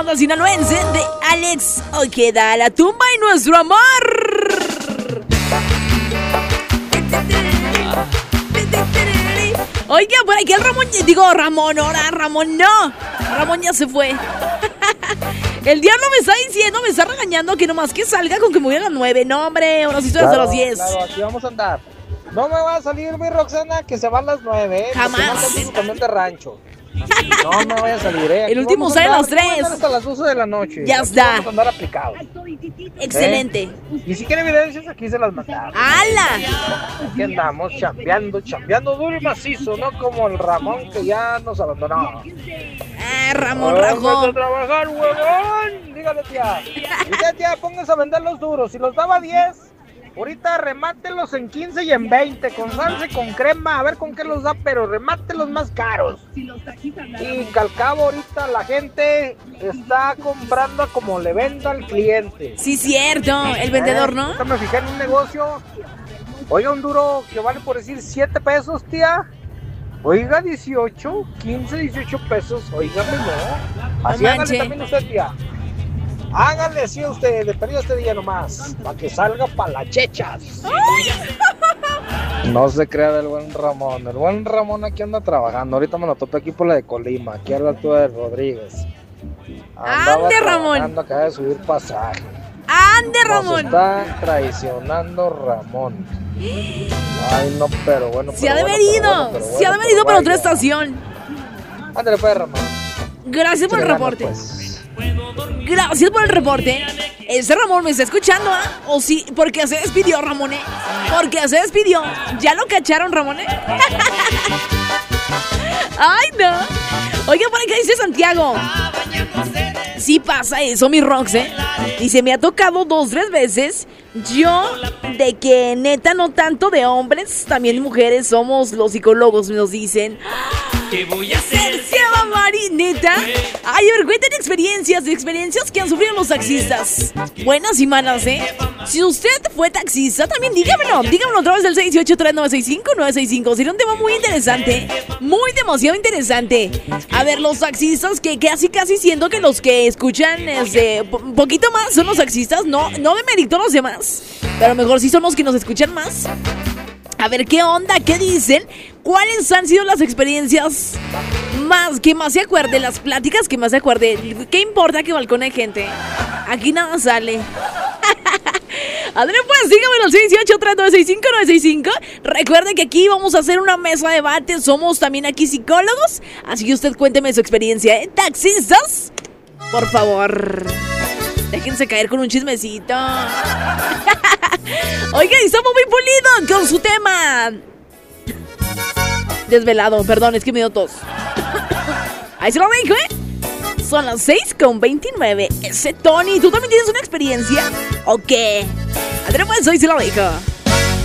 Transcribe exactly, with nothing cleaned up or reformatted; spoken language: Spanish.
banda sinaloense de Alex Ojeda, La Tumba y Nuestro Amor. Oiga, por aquí el Ramón, digo Ramón, ahora Ramón no, Ramón ya se fue. El diablo me está diciendo, me está regañando que nomás que salga con que me voy a las nueve. No, hombre, ahora sí estoy claro, hasta las diez. Claro, aquí vamos a andar. No me va a salir mi Roxana que se va a las nueve, ¿eh? Jamás. No también de rancho. No me voy a salir, ¿eh? Aquí el último sale a las tres. Hasta las doce de la noche. Ya aquí está. Vamos a andar aplicados. Excelente. ¿Eh? Y si quiere evidencias, aquí se las mandamos. ¡Hala! Aquí andamos chambeando, chambeando duro y macizo, no como el Ramón que ya nos abandonó. Ah, Ramón oh, Rajo. a trabajar, huevón. Dígale, tía. Dice, tía, pónganse a vender los duros. Si los daba diez, ahorita remátelos en quince y en veinte, con salsa y con crema, a ver con qué los da, pero remátelos más caros. Y calcabo ahorita la gente está comprando a como le venda al cliente. Sí, cierto, el vendedor, ¿no? Ahorita me fijé en un negocio, oiga, un duro que vale por decir siete pesos, tía. Oiga, dieciocho, quince, dieciocho pesos, oígame, no. Así No hágale manche. también usted, tía. Háganle así a usted, de perdido este día nomás, para que salga para las chechas. No se crea del buen Ramón, el buen Ramón aquí anda trabajando. Ahorita me lo topé aquí por la de Colima, aquí a la altura de Rodríguez. Andaba ¡Ande, Ramón! trabajando, acaba de subir pasaje. ¡Ande, Nos Ramón! está traicionando Ramón. Ay, no, pero bueno. Se ha pero de bueno, haber pero ido, bueno, pero se bueno, ha de haber ido pero para otra vaya. estación. Ándale, pues, Ramón. Gracias por el Échale ganas, reporte. pues. Gracias por el reporte. Ese Ramón me está escuchando, ¿ah? ¿eh? O sí, porque se despidió, Ramón, ¿eh? Porque se despidió. ¿Ya lo cacharon, Ramón, eh? Ay, no. Oiga, por acá dice Santiago. Sí pasa eso, mi Rox, ¿eh? Dice, me ha tocado dos, tres veces. Yo, de que neta no tanto de hombres, también mujeres somos los psicólogos, nos dicen. ¿Qué voy a hacer? Se llama Mari, neta. Ay, a ver, cuenten experiencias, experiencias que han sufrido los taxistas. Buenas y malas, ¿eh? Si usted fue taxista, también dígamelo. Dígamelo a través del seis ocho tres nueve seis cinco nueve seis cinco. Sería un tema muy interesante. Muy demasiado interesante. A ver, los taxistas que casi casi siento que los que escuchan este, un poquito más son los taxistas. No, no demerito a los demás, pero a lo mejor sí son los que nos escuchan más. A ver, ¿qué onda? ¿Qué dicen? ¿Cuáles han sido las experiencias más que más se acuerde? Las pláticas que más se acuerde. ¿Qué importa que balcone gente? Aquí nada sale. Adrián, pues dígame al seis ocho tres nueve seis cinco nueve seis cinco. Recuerde que aquí vamos a hacer una mesa de debate. Somos también aquí psicólogos. Así que usted cuénteme su experiencia, ¿eh? Taxistas, por favor, déjense caer con un chismecito. Oiga, estamos muy pulidos con su tema. Desvelado, perdón, es que me dio tos. Ahí se lo dejo, ¿eh? Son las seis con veintinueve. Ese Tony, ¿tú también tienes una experiencia? ¿O qué? André, pues hoy se lo dejo.